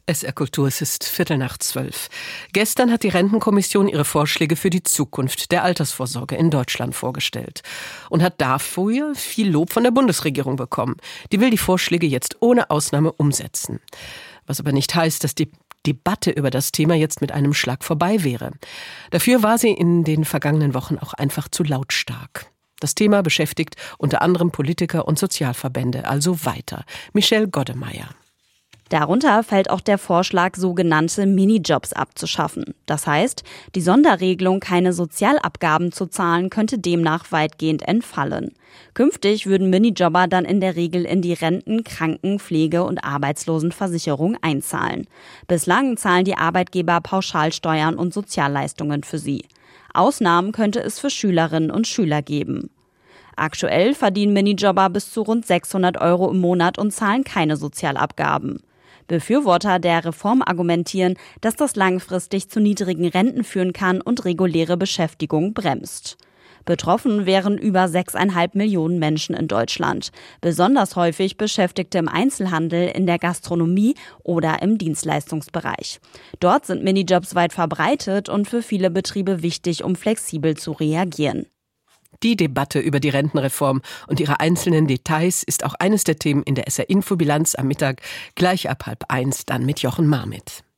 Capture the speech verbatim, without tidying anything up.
S R Kultur, es ist Viertel nach zwölf. Gestern hat die Rentenkommission ihre Vorschläge für die Zukunft der Altersvorsorge in Deutschland vorgestellt und hat dafür viel Lob von der Bundesregierung bekommen. Die will die Vorschläge jetzt ohne Ausnahme umsetzen. Was aber nicht heißt, dass die Debatte über das Thema jetzt mit einem Schlag vorbei wäre. Dafür war sie in den vergangenen Wochen auch einfach zu lautstark. Das Thema beschäftigt unter anderem Politiker und Sozialverbände, also weiter. Michelle Goddemeyer. Darunter fällt auch der Vorschlag, sogenannte Minijobs abzuschaffen. Das heißt, die Sonderregelung, keine Sozialabgaben zu zahlen, könnte demnach weitgehend entfallen. Künftig würden Minijobber dann in der Regel in die Renten-, Kranken-, Pflege- und Arbeitslosenversicherung einzahlen. Bislang zahlen die Arbeitgeber Pauschalsteuern und Sozialleistungen für sie. Ausnahmen könnte es für Schülerinnen und Schüler geben. Aktuell verdienen Minijobber bis zu rund sechshundert Euro im Monat und zahlen keine Sozialabgaben. Befürworter der Reform argumentieren, dass das langfristig zu niedrigen Renten führen kann und reguläre Beschäftigung bremst. Betroffen wären über sechseinhalb Millionen Menschen in Deutschland. Besonders häufig Beschäftigte im Einzelhandel, in der Gastronomie oder im Dienstleistungsbereich. Dort sind Minijobs weit verbreitet und für viele Betriebe wichtig, um flexibel zu reagieren. Die Debatte über die Rentenreform und ihre einzelnen Details ist auch eines der Themen in der S R-Infobilanz am Mittag, gleich ab halb eins, dann mit Jochen Marmit.